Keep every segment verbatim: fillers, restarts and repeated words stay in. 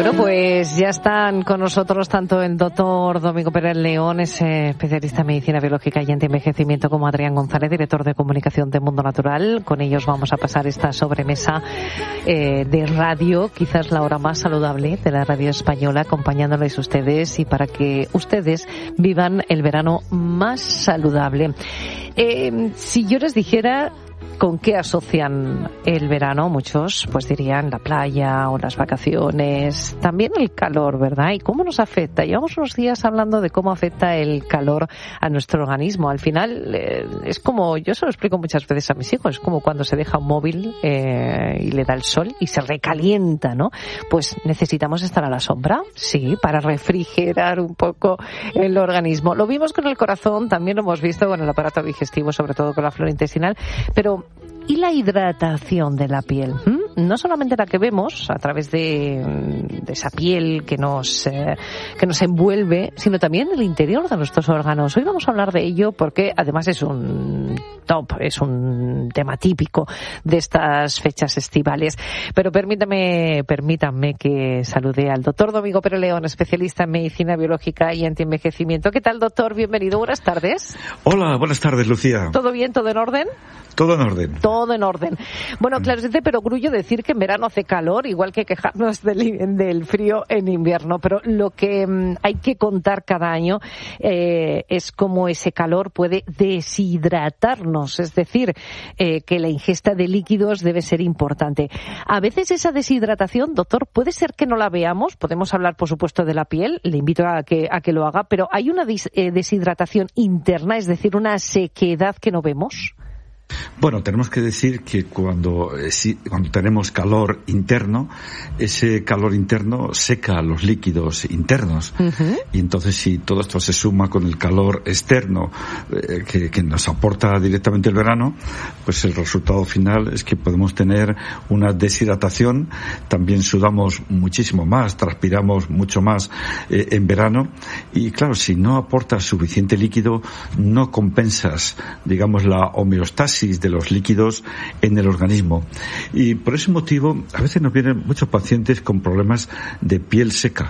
Bueno, pues ya están con nosotros tanto el doctor Domingo Pérez León, es eh, especialista en medicina biológica y antienvejecimiento, como Adrián González, director de comunicación de Mundo Natural. Con ellos vamos a pasar esta sobremesa eh, de radio, quizás la hora más saludable de la radio española, acompañándoles ustedes y para que ustedes vivan el verano más saludable. Eh, si yo les dijera ¿con qué asocian el verano? Muchos pues dirían la playa o las vacaciones, también el calor, ¿verdad? ¿Y cómo nos afecta? Llevamos unos días hablando de cómo afecta el calor a nuestro organismo. Al final eh, es como, yo se lo explico muchas veces a mis hijos, es como cuando se deja un móvil eh, y le da el sol y se recalienta, ¿no? Pues necesitamos estar a la sombra, sí, para refrigerar un poco el organismo. Lo vimos con el corazón, también lo hemos visto con el aparato digestivo, sobre todo con la flora intestinal, pero ¿y la hidratación de la piel? ¿Mm? No solamente la que vemos a través de, de esa piel que nos, eh, que nos envuelve, sino también el interior de nuestros órganos. Hoy vamos a hablar de ello porque además es un top, es un tema típico de estas fechas estivales. Pero permítame, permítanme que salude al doctor Domingo Pérez León, especialista en medicina biológica y antienvejecimiento. ¿Qué tal, doctor? Bienvenido, buenas tardes. Hola, buenas tardes, Lucía. ¿Todo bien? ¿Todo en orden? Todo en orden. Todo en orden. Bueno, claro, es de perogrullo decir que en verano hace calor, igual que quejarnos del, del frío en invierno, pero lo que mm, hay que contar cada año eh, es cómo ese calor puede deshidratarnos, es decir, eh, que la ingesta de líquidos debe ser importante. A veces esa deshidratación, doctor, puede ser que no la veamos, podemos hablar, por supuesto, de la piel, le invito a que, a que lo haga, pero hay una dis, eh, deshidratación interna, es decir, una sequedad que no vemos. Bueno, tenemos que decir que cuando, eh, si, cuando tenemos calor interno, ese calor interno seca los líquidos internos. Uh-huh. Y entonces, si todo esto se suma con el calor externo eh, que, que nos aporta directamente el verano, pues el resultado final es que podemos tener una deshidratación. También sudamos muchísimo más, transpiramos mucho más eh, en verano. Y claro, si no aportas suficiente líquido, no compensas, digamos, la homeostasis de los líquidos en el organismo. Y por ese motivo a veces nos vienen muchos pacientes con problemas de piel seca,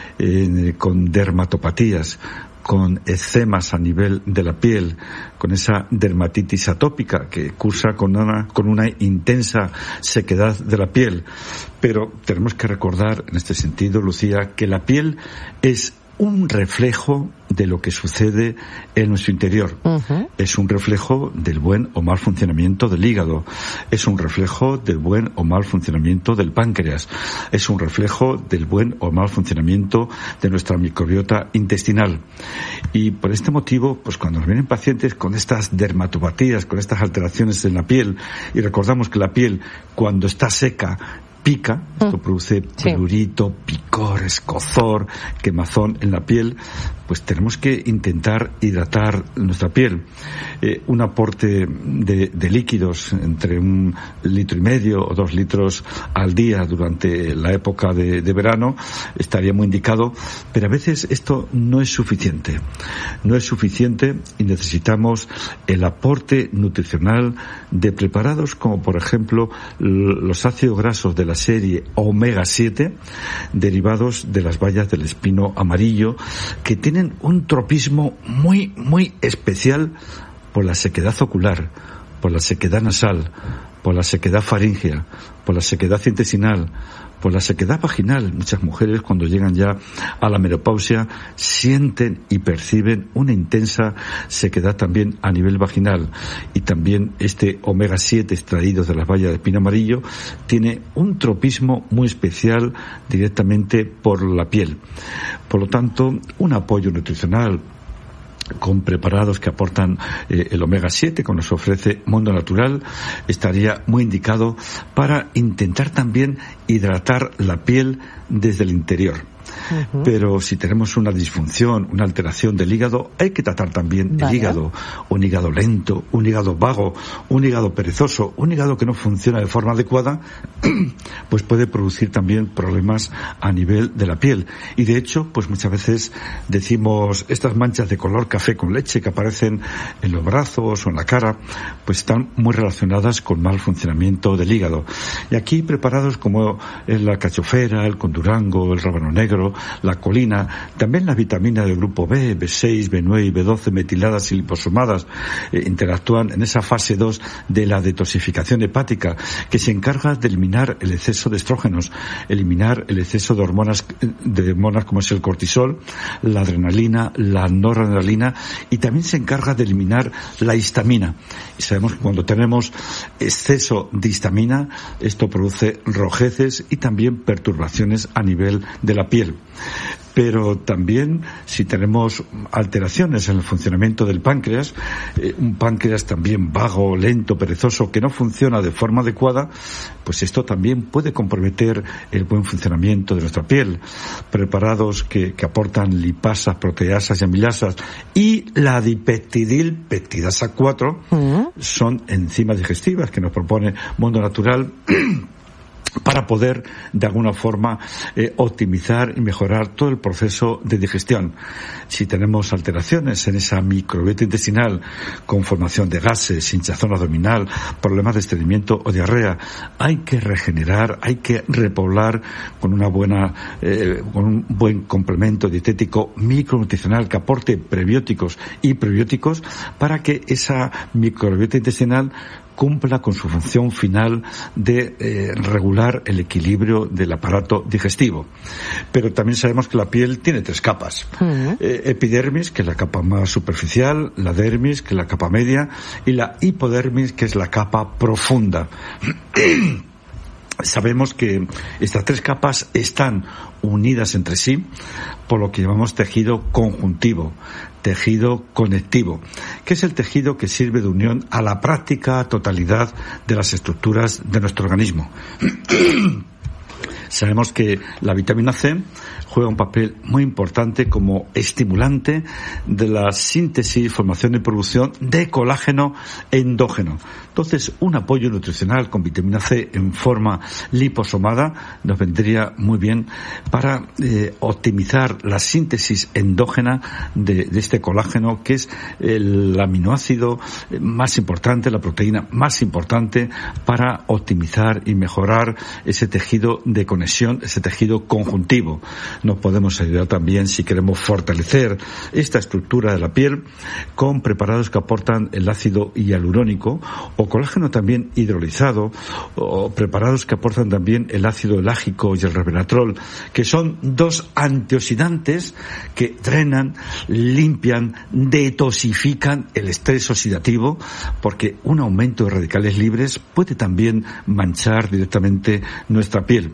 eh, con dermatopatías, con eczemas a nivel de la piel, con esa dermatitis atópica que cursa con una, con una intensa sequedad de la piel. Pero tenemos que recordar en este sentido, Lucía, que la piel es un reflejo de lo que sucede en nuestro interior. Uh-huh. Es un reflejo del buen o mal funcionamiento del hígado. Es un reflejo del buen o mal funcionamiento del páncreas. Es un reflejo del buen o mal funcionamiento de nuestra microbiota intestinal. Y por este motivo, pues cuando nos vienen pacientes con estas dermatopatías, con estas alteraciones en la piel, y recordamos que la piel, cuando está seca, pica, esto produce prurito, picor, escozor, quemazón en la piel, pues tenemos que intentar hidratar nuestra piel. Eh, un aporte de, de líquidos entre un litro y medio o dos litros al día durante la época de, de verano estaría muy indicado, pero a veces esto no es suficiente. No es suficiente y necesitamos el aporte nutricional de preparados como, por ejemplo, los ácidos grasos de la serie omega siete, derivados de las bayas del espino amarillo, que tienen un tropismo muy, muy especial por la sequedad ocular, por la sequedad nasal, por la sequedad faríngea, por la sequedad intestinal, por la sequedad vaginal. Muchas mujeres, cuando llegan ya a la menopausia, sienten y perciben una intensa sequedad también a nivel vaginal. Y también este omega siete extraído de las bayas de espino amarillo tiene un tropismo muy especial directamente por la piel. Por lo tanto, un apoyo nutricional con preparados que aportan eh, el omega siete, como nos ofrece Mundo Natural, estaría muy indicado para intentar también hidratar la piel desde el interior. Uh-huh. Pero si tenemos una disfunción, una alteración del hígado, hay que tratar también vale. el hígado. Un hígado lento, un hígado vago, un hígado perezoso, un hígado que no funciona de forma adecuada, pues puede producir también problemas a nivel de la piel. Y de hecho, pues muchas veces decimos estas manchas de color café con leche que aparecen en los brazos o en la cara, pues están muy relacionadas con mal funcionamiento del hígado. Y aquí preparados como la cachofera, el condurango, el rábano negro, la colina, también la vitamina del grupo B, B seis, B nueve y B doce metiladas y liposomadas eh, interactúan en esa fase dos de la detoxificación hepática, que se encarga de eliminar el exceso de estrógenos, eliminar el exceso de hormonas, de hormonas como es el cortisol, la adrenalina, la noradrenalina, y también se encarga de eliminar la histamina. Y sabemos que cuando tenemos exceso de histamina, esto produce rojeces y también perturbaciones a nivel de la piel. Pero también si tenemos alteraciones en el funcionamiento del páncreas, eh, un páncreas también vago, lento, perezoso, que no funciona de forma adecuada, pues esto también puede comprometer el buen funcionamiento de nuestra piel. Preparados que, que aportan lipasas, proteasas y amilasas y la dipeptidilpeptidasa cuatro uh-huh. son enzimas digestivas que nos propone Mundo Natural para poder, de alguna forma, eh, optimizar y mejorar todo el proceso de digestión. Si tenemos alteraciones en esa microbiota intestinal, con formación de gases, hinchazón abdominal, problemas de estreñimiento o diarrea, hay que regenerar, hay que repoblar con una buena, eh, con un buen complemento dietético micronutricional que aporte prebióticos y prebióticos para que esa microbiota intestinal cumpla con su función final de eh, regular el equilibrio del aparato digestivo. Pero también sabemos que la piel tiene tres capas. Uh-huh. Eh, epidermis, que es la capa más superficial, la dermis, que es la capa media, y la hipodermis, que es la capa profunda. Sabemos que estas tres capas están unidas entre sí por lo que llamamos tejido conjuntivo, tejido conectivo, que es el tejido que sirve de unión a la práctica totalidad de las estructuras de nuestro organismo. Sabemos que la vitamina C juega un papel muy importante como estimulante de la síntesis, formación y producción de colágeno endógeno. Entonces, un apoyo nutricional con vitamina C en forma liposomada nos vendría muy bien para eh, optimizar la síntesis endógena de, de este colágeno, que es el aminoácido más importante, la proteína más importante para optimizar y mejorar ese tejido de conexión, ese tejido conjuntivo. Nos podemos ayudar también, si queremos fortalecer esta estructura de la piel, con preparados que aportan el ácido hialurónico o colágeno también hidrolizado, o preparados que aportan también el ácido elágico y el resveratrol, que son dos antioxidantes que drenan, limpian, detoxifican el estrés oxidativo, porque un aumento de radicales libres puede también manchar directamente nuestra piel.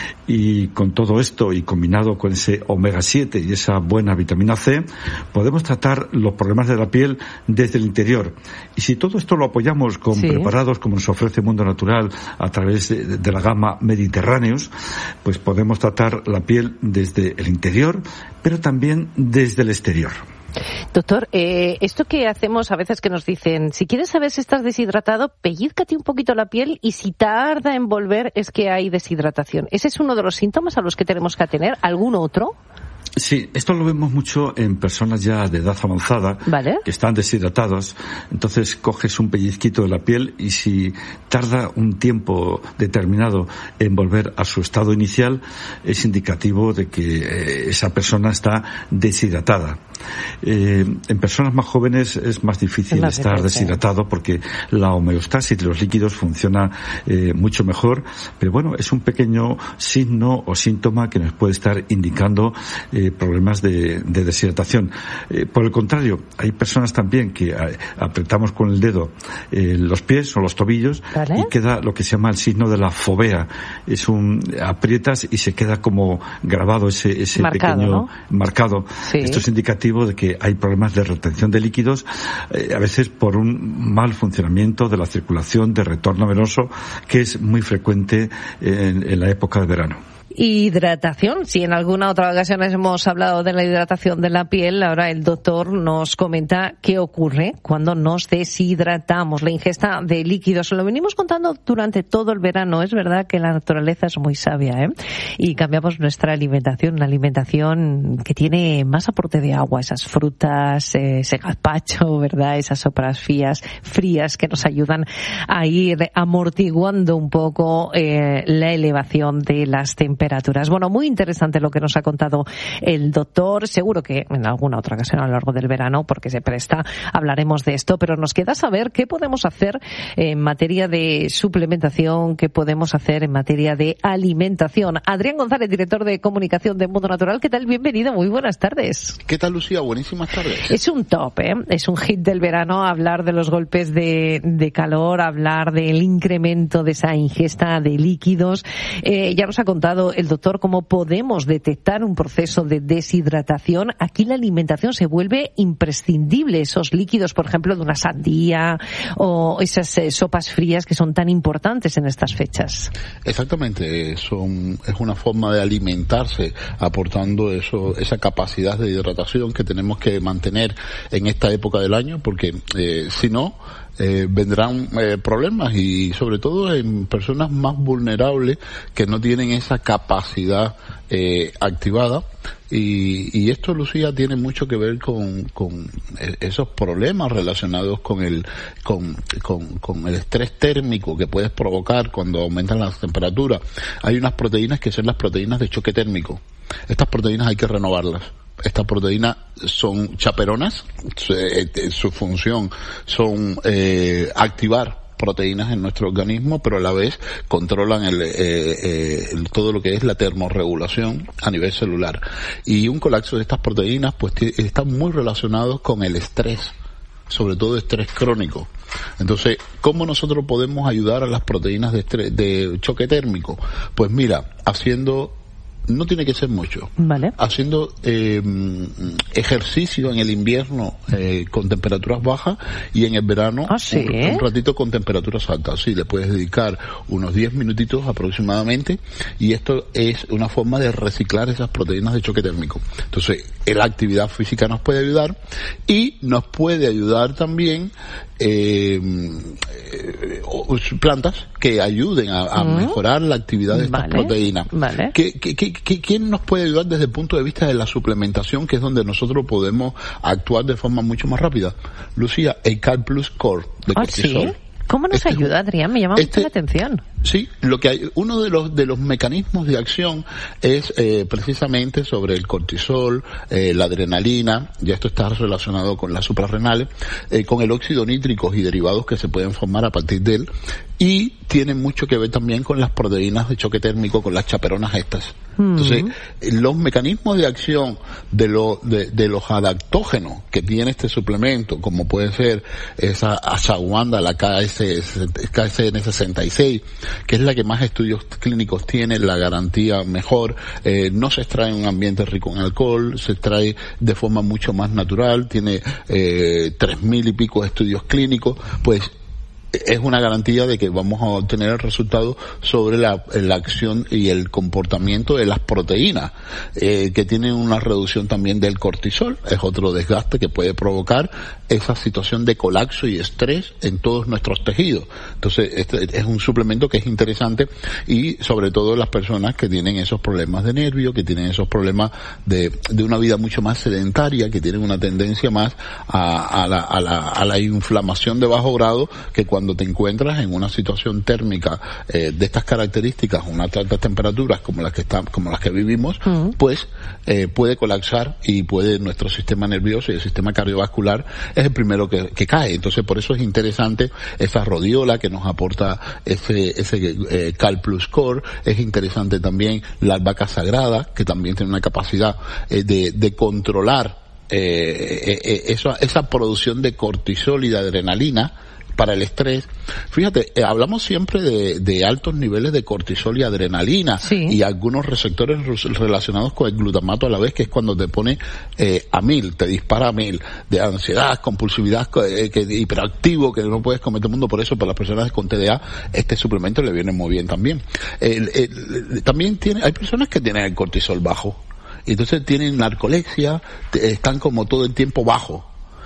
Y con todo esto y combinado con ese omega siete y esa buena vitamina C, podemos tratar los problemas de la piel desde el interior. Y si todo esto lo apoyamos con sí. preparados como nos ofrece Mundo Natural a través de, de la gama Mediterráneos, pues podemos tratar la piel desde el interior, pero también desde el exterior. Doctor, eh, esto que hacemos a veces que nos dicen, si quieres saber si estás deshidratado, pellízcate un poquito la piel y si tarda en volver es que hay deshidratación. ¿Ese es uno de los síntomas a los que tenemos que atener? ¿Algún otro? Sí, esto lo vemos mucho en personas ya de edad avanzada, ¿vale?, que están deshidratadas. Entonces coges un pellizquito de la piel y si tarda un tiempo determinado en volver a su estado inicial, es indicativo de que esa persona está deshidratada. Eh, en personas más jóvenes es más difícil es más estar difícil. deshidratado porque la homeostasis de los líquidos funciona eh, mucho mejor, pero bueno, es un pequeño signo o síntoma que nos puede estar indicando eh, problemas de, de deshidratación. Eh, por el contrario, hay personas también que eh, apretamos con el dedo eh, los pies o los tobillos, ¿vale?, y queda lo que se llama el signo de la fovea. Es un aprietas y se queda como grabado ese, ese marcado, pequeño ¿no? marcado. Sí. Esto es indicativo de que hay problemas de retención de líquidos, eh, a veces por un mal funcionamiento de la circulación de retorno venoso, que es muy frecuente en, en la época de verano. Hidratación. Si en alguna otra ocasión hemos hablado de la hidratación de la piel, ahora el doctor nos comenta qué ocurre cuando nos deshidratamos. La ingesta de líquidos. Lo venimos contando durante todo el verano. Es verdad que la naturaleza es muy sabia, ¿eh? Y cambiamos nuestra alimentación, una alimentación que tiene más aporte de agua, esas frutas, eh, ese gazpacho, ¿verdad? Esas sopas frías, frías que nos ayudan a ir amortiguando un poco eh, la elevación de las temperaturas. Temperaturas. Bueno, muy interesante lo que nos ha contado el doctor. Seguro que en alguna otra ocasión a lo largo del verano, porque se presta, hablaremos de esto, pero nos queda saber qué podemos hacer en materia de suplementación, qué podemos hacer en materia de alimentación. Adrián González, director de comunicación de Mundo Natural, ¿qué tal? Bienvenido, muy buenas tardes. ¿Qué tal, Lucía? Buenísimas tardes. Es un top, ¿eh? Es un hit del verano hablar de los golpes de, de calor, hablar del incremento de esa ingesta de líquidos. Eh, ya nos ha contado el doctor cómo podemos detectar un proceso de deshidratación. Aquí la alimentación se vuelve imprescindible. Esos líquidos, por ejemplo, de una sandía o esas eh, sopas frías que son tan importantes en estas fechas. Exactamente, son, es una forma de alimentarse aportando eso, esa capacidad de hidratación que tenemos que mantener en esta época del año, porque eh, si no, Eh, vendrán eh, problemas, y sobre todo en personas más vulnerables que no tienen esa capacidad eh, activada. Y, y esto, Lucía, tiene mucho que ver con, con esos problemas relacionados con el con, con, con el estrés térmico que puedes provocar cuando aumentan las temperaturas. Hay unas proteínas que son las proteínas de choque térmico. Estas proteínas hay que renovarlas. Estas proteínas son chaperonas, su, su función son eh, activar proteínas en nuestro organismo, pero a la vez controlan el, eh, eh, el, todo lo que es la termorregulación a nivel celular. Y un colapso de estas proteínas pues t- están muy relacionados con el estrés, sobre todo estrés crónico. Entonces, ¿cómo nosotros podemos ayudar a las proteínas de, estrés, de choque térmico? Pues mira, haciendo... No tiene que ser mucho. Vale. Haciendo eh, ejercicio en el invierno eh, con temperaturas bajas, y en el verano ¿Ah, sí? un, un ratito con temperaturas altas. Sí, le puedes dedicar unos diez minutitos aproximadamente, y esto es una forma de reciclar esas proteínas de choque térmico. Entonces, la actividad física nos puede ayudar, y nos puede ayudar también eh, eh, plantas que ayuden a, a mm. mejorar la actividad de estas vale. proteínas. Vale. ¿Qué, qué, qué, qué, ¿Quién nos puede ayudar desde el punto de vista de la suplementación, que es donde nosotros podemos actuar de forma mucho más rápida? Lucía, el Cal Plus Core de cortisol. ¿Ah, sí? ¿Cómo nos este, ayuda, Adrián? Me llama este, mucho la atención. Sí, lo que hay, uno de los de los mecanismos de acción es eh, precisamente sobre el cortisol, eh, la adrenalina, ya esto está relacionado con las suprarrenales, eh, con el óxido nítrico y derivados que se pueden formar a partir de él, y tiene mucho que ver también con las proteínas de choque térmico, con las chaperonas estas. Mm. Entonces, los mecanismos de acción de, lo, de, de los adaptógenos que tiene este suplemento, como puede ser esa ashwagandha, la K S N sesenta y seis, que es la que más estudios clínicos tiene, la garantía mejor, eh, no se extrae en un ambiente rico en alcohol, se extrae de forma mucho más natural, tiene eh, tres mil y pico de estudios clínicos, pues es una garantía de que vamos a obtener el resultado sobre la, la acción y el comportamiento de las proteínas, eh, que tienen una reducción también del cortisol. Es otro desgaste que puede provocar esa situación de colapso y estrés en todos nuestros tejidos. Entonces, este es un suplemento que es interesante, y sobre todo las personas que tienen esos problemas de nervio, que tienen esos problemas de, de una vida mucho más sedentaria, que tienen una tendencia más a, a, la, a, la, a la inflamación de bajo grado, que cuando Cuando te encuentras en una situación térmica eh, de estas características, unas altas temperaturas como las que están, como las que vivimos, uh-huh. pues eh, puede colapsar, y puede nuestro sistema nervioso y el sistema cardiovascular es el primero que, que cae. Entonces, por eso es interesante esa rodiola que nos aporta ese ese eh, Cal Plus Core. Es interesante también la albahaca sagrada, que también tiene una capacidad eh, de, de controlar eh, eh, eh, esa, esa producción de cortisol y de adrenalina, para el estrés. Fíjate, eh, hablamos siempre de, de altos niveles de cortisol y adrenalina, sí, y algunos receptores relacionados con el glutamato a la vez, que es cuando te pone eh, a mil, te dispara a mil, de ansiedad, compulsividad, eh, que hiperactivo, que no puedes comer todo el mundo. Por eso, para las personas con T D A, este suplemento le viene muy bien también. El, el, también tiene, hay personas que tienen el cortisol bajo, y entonces tienen narcolepsia, están como todo el tiempo bajo.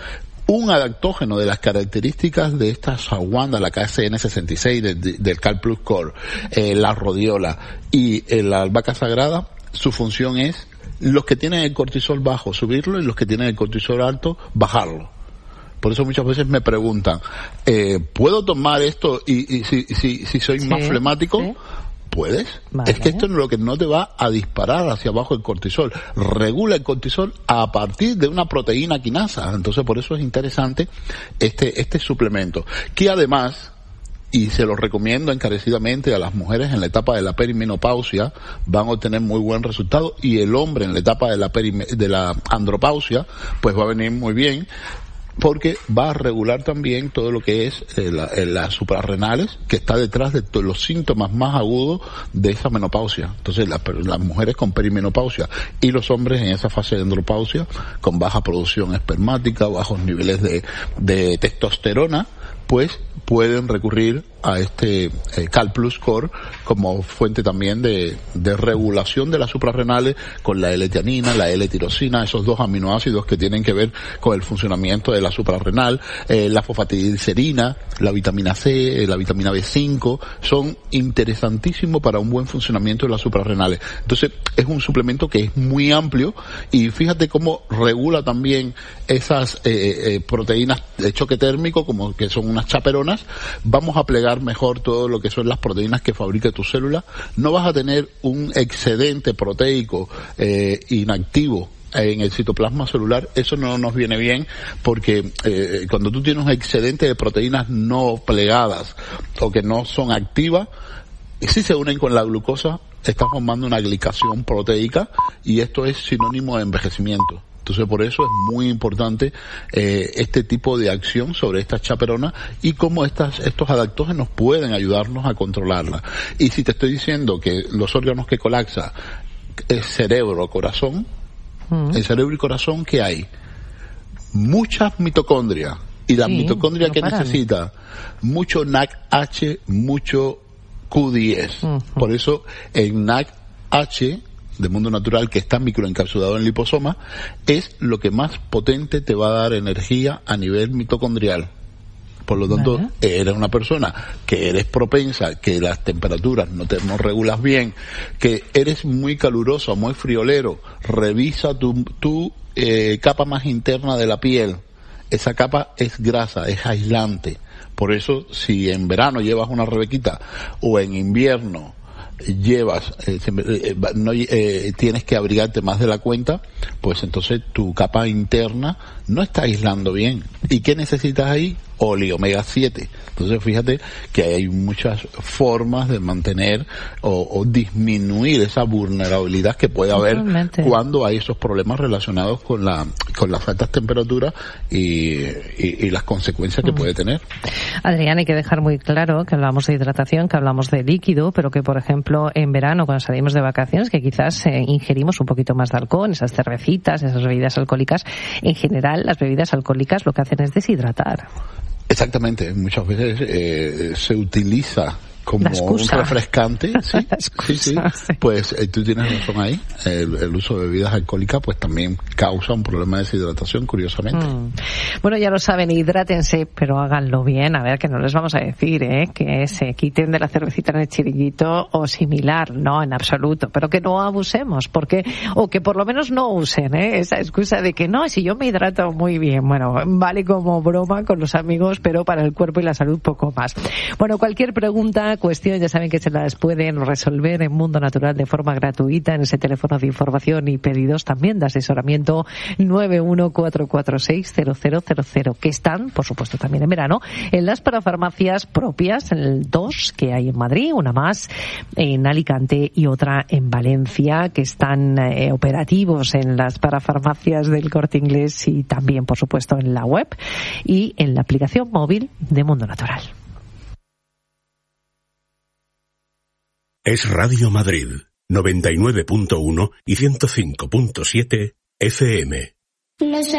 Un adaptógeno de las características de esta ashwagandha, la K S N sesenta y seis de, de, del CalPlus Core, eh, la rodiola y eh, la albahaca sagrada, su función es, los que tienen el cortisol bajo, subirlo, y los que tienen el cortisol alto, bajarlo. Por eso muchas veces me preguntan, eh, ¿puedo tomar esto y, y si, si, si soy sí, más flemático? ¿Sí? Puedes. Vale. Es que esto es lo que no te va a disparar hacia abajo el cortisol. Regula el cortisol a partir de una proteína quinasa. Entonces, por eso es interesante este, este suplemento. Que además, y se lo recomiendo encarecidamente a las mujeres en la etapa de la perimenopausia, van a obtener muy buen resultado, y el hombre en la etapa de la perime, de la andropausia, pues va a venir muy bien, porque va a regular también todo lo que es eh, la, eh, las suprarrenales, que está detrás de todos los síntomas más agudos de esa menopausia. Entonces, la, las mujeres con perimenopausia y los hombres en esa fase de andropausia, con baja producción espermática, bajos niveles de, de testosterona, pues pueden recurrir a este eh, CalPlus Core como fuente también de, de regulación de las suprarrenales, con la L-tianina, la L-tirosina, esos dos aminoácidos que tienen que ver con el funcionamiento de la suprarrenal, eh, la fosfatidilcerina, la vitamina C, eh, la vitamina B cinco, son interesantísimos para un buen funcionamiento de las suprarrenales. Entonces, es un suplemento que es muy amplio, y fíjate cómo regula también esas eh, eh, proteínas de choque térmico, como que son unas chaperonas. Vamos a plegar mejor todo lo que son las proteínas que fabrica tu célula. No vas a tener un excedente proteico eh, inactivo en el citoplasma celular. Eso no nos viene bien, porque eh, cuando tú tienes un excedente de proteínas no plegadas o que no son activas, si se unen con la glucosa, estás formando una glicación proteica, y esto es sinónimo de envejecimiento. Entonces, por eso es muy importante eh, este tipo de acción sobre estas chaperonas, y cómo estas, estos adaptógenos pueden ayudarnos a controlarla. Y si te estoy diciendo que los órganos que colapsan es cerebro, corazón, mm. el cerebro y corazón, ¿qué hay? Muchas mitocondrias. Y las sí, mitocondrias no que paran. Necesita mucho N A C H, mucho Q diez. Uh-huh. Por eso en N A C H de Mundo Natural, que está microencapsulado en liposoma, es lo que más potente te va a dar energía a nivel mitocondrial. Por lo tanto, vale, eres una persona que eres propensa, que las temperaturas no te no regulas bien, que eres muy caluroso, muy friolero, revisa tu, tu eh, capa más interna de la piel. Esa capa es grasa, es aislante. Por eso, si en verano llevas una rebequita, o en invierno llevas, eh, eh, no, eh, tienes que abrigarte más de la cuenta, pues entonces tu capa interna no está aislando bien. ¿Y qué necesitas ahí? Oli, omega siete. Entonces, fíjate que hay muchas formas de mantener o, o disminuir esa vulnerabilidad que puede haber Totalmente. Cuando hay esos problemas relacionados con la con las altas temperaturas y, y, y las consecuencias que mm. puede tener. Adrián, hay que dejar muy claro que hablamos de hidratación, que hablamos de líquido, pero que, por ejemplo, en verano, cuando salimos de vacaciones, que quizás eh, ingerimos un poquito más de alcohol, esas cervecitas, esas bebidas alcohólicas. En general, las bebidas alcohólicas lo que hacen es deshidratar. Exactamente, muchas veces eh, se utiliza como un refrescante, ¿sí? sí, sí, sí. Pues eh, tú tienes razón ahí, el, el uso de bebidas alcohólicas pues también causa un problema de deshidratación, curiosamente. Mm. Bueno, ya lo saben, hidrátense, pero háganlo bien, a ver, que no les vamos a decir, ¿eh? Que se quiten de la cervecita en el chiringuito o similar, no, en absoluto, pero que no abusemos, porque, o que por lo menos no usen, ¿eh? Esa excusa de que no, si yo me hidrato muy bien, bueno, vale como broma con los amigos, pero para el cuerpo y la salud poco más. Bueno, cualquier pregunta, alguna cuestión, ya saben que se las pueden resolver en Mundo Natural de forma gratuita en ese teléfono de información y pedidos también de asesoramiento nueve uno cuatro cuatro seis cero cero cero cero, que están, por supuesto, también en verano, en las parafarmacias propias, en dos que hay en Madrid, una más en Alicante y otra en Valencia, que están eh, operativos en las parafarmacias del Corte Inglés y también, por supuesto, en la web y en la aplicación móvil de Mundo Natural. Es Radio Madrid, noventa y nueve punto uno y ciento cinco punto siete F M.